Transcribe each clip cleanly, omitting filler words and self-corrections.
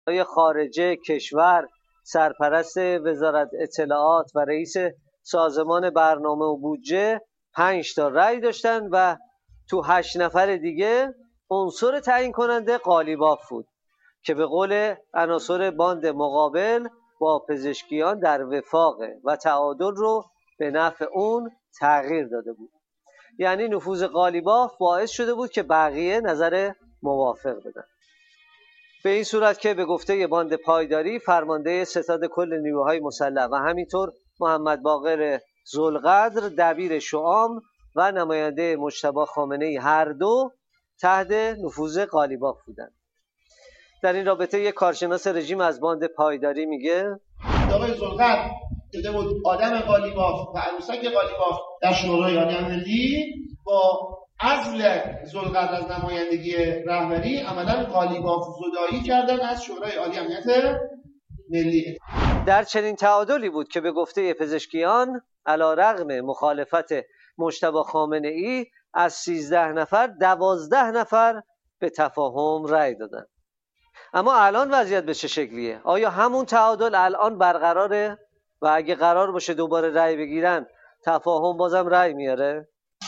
خارجه کشور، سرپرست وزارت اطلاعات و رئیس سازمان برنامه و بودجه 5 تا رأی داشتن و تو 8 نفر دیگه عنصر تعیین کننده قالیباف بود که به قول عناصر باند مقابل با پزشکیان در وفاقه و تعادل رو به نفع اون تغییر داده بود. یعنی نفوذ قالیباف باعث شده بود که بقیه نظر موافق بدن. به این صورت که به گفته باند پایداری فرمانده ستاد کل نیروهای مسلح و همینطور محمد باقر ذوالقدر دبیر شعام و نماینده مجتبی خامنه‌ای هر دو تحت نفوذ قالیباف بودند. در این رابطه یک کارشناس رژیم از باند پایداری میگه آقای ذوالقدر شده بود آدم قالیباف و عروسک قالیباف در شورای عالی ملی، با عزل ذوالقدر از نمایندگی رهبری عملا قالیباف زدایی کردن از شورای عالی امنیت ملی. در چنین تعادلی بود که به گفته پزشکیان علیرغم مخالفت مجتبی خامنه‌ای از 13 نفر 12 نفر به تفاهم رأی دادند. اما الان وضعیت به چه شکلیه؟ آیا همون تعادل الان برقراره و اگه قرار باشه دوباره رأی بگیرن تفاهم بازم رأی میاره؟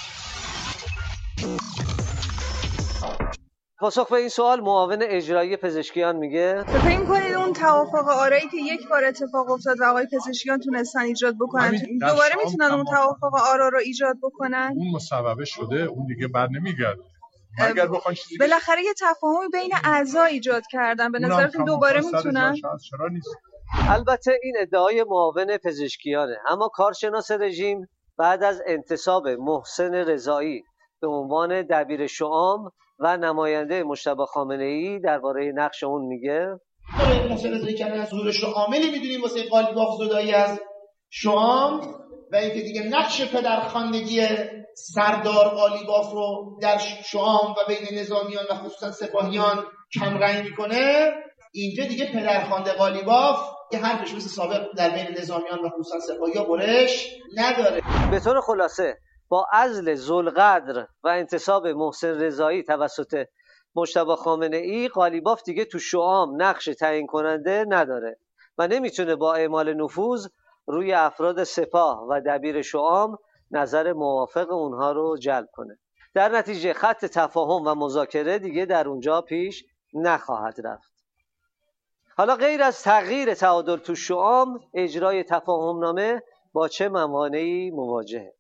پاسخ به این سوال معاون اجرایی پزشکیان میگه فکر می‌کنید اون توافق آرایی که یک بار اتفاق افتاد و آقای پزشکیان تونستن ایجاد بکنن دوباره میتونن اون توافق آرا رو ایجاد بکنن؟ اون مسبب شده، اون دیگه بر نمیگرده. اگر بخواید بالاخره یه تفاهمی بین اعضا ایجاد کردن، به نظرتون دوباره میتونن؟ چرا نیست؟ البته این ادعای معاون پزشکیانه، اما کارشناس رژیم بعد از انتصاب محسن رضایی به عنوان دبیر شعام و نماینده مجتبی خامنه‌ای درباره نقش اون میگه محسن رضایی کردن از ظهورش رو عاملی میدونیم واسه قالیباف زدایی از شعام و اینکه دیگه نقش پدرخواندگی سردار قالیباف رو در شعام و بین نظامیان و خصوصا سپاهیان کم رنگ میکنه. اینجا دیگه پدرخوانده قالیباف یه حرفش مثل سابق در بین نظامیان و خصوصا سپاهیان برش نداره. به طور خلاصه با عزل ذوالقدر و انتصاب محسن رضایی توسط مجتبی خامنه‌ای قالیباف دیگه تو شعام نقش تعیین کننده نداره و نمیتونه با اعمال نفوذ روی افراد سپاه و دبیر شعام نظر موافق اونها رو جلب کنه. در نتیجه خط تفاهم و مذاکره دیگه در اونجا پیش نخواهد رفت. حالا غیر از تغییر تعادل تو شعام، اجرای تفاهمنامه با چه موانعی مواجهه؟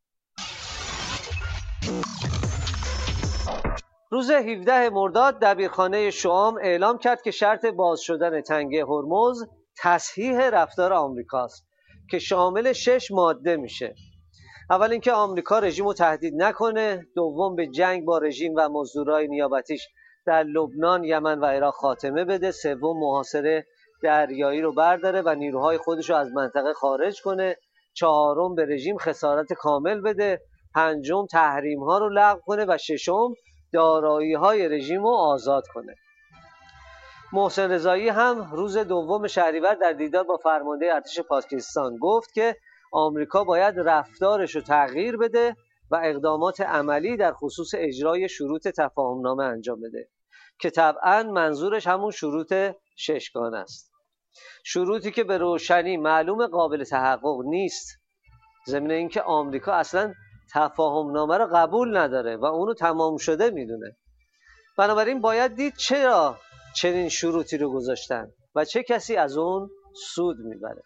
روز 17 مرداد دبیرخانه شعام اعلام کرد که شرط باز شدن تنگه هرمز تصحیح رفتار آمریکاست که شامل 6 ماده میشه. اول اینکه آمریکا رژیم رو تهدید نکنه، دوم به جنگ با رژیم و مزدورای نیابتیش در لبنان، یمن و عراق خاتمه بده، سوم محاصره دریایی رو برداره و نیروهای خودش رو از منطقه خارج کنه، چهارم به رژیم خسارت کامل بده، پنجم تحریم ها رو لغو کنه و ششم دارایی های رژیم رو آزاد کنه. محسن رضایی هم روز 2 شهریور در دیدار با فرمانده ارتش پاکستان گفت که آمریکا باید رفتارش رو تغییر بده و اقدامات عملی در خصوص اجرای شروط تفاهمنامه انجام بده که طبعا منظورش همون شروط 6 گانه است. شروطی که به روشنی معلوم قابل تحقق نیست، ضمن اینکه آمریکا اصلا تفاهمنامه رو قبول نداره و اونو تمام شده میدونه. بنابراین باید دید چرا چنین شروطی رو گذاشتن و چه کسی از اون سود میبره.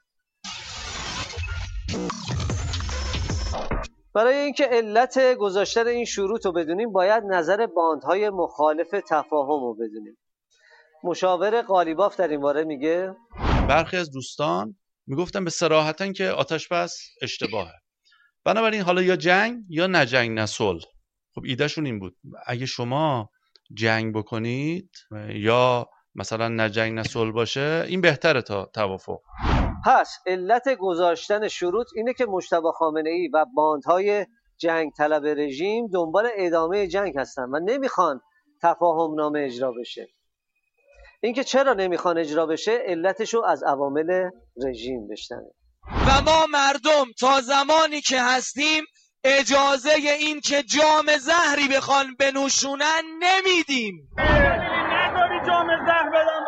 برای اینکه علت گذاشتن این شروط رو بدونیم باید نظر باندهای مخالف تفاهم رو بدونیم. مشاور قالیباف در این باره میگه برخی از دوستان میگفتن به صراحتن که آتش بس اشتباهه، بنابراین حالا یا جنگ یا نه جنگ نه صلح. خب ایدهشون این بود اگه شما جنگ بکنید یا مثلا نه جنگ نه صلح باشه این بهتره تا توافق. پس علت گذاشتن شروط اینه که مجتبی خامنه‌ای و باندهای جنگ طلب رژیم دنبال ادامه جنگ هستن و نمیخوان تفاهمنامه اجرا بشه. اینکه چرا نمیخوان اجرا بشه علتشو از عوامل رژیم بشنوه. و ما مردم تا زمانی که هستیم اجازه این که جام زهری بخوان بنوشونن نمیدیم. نداری جام زهر بدم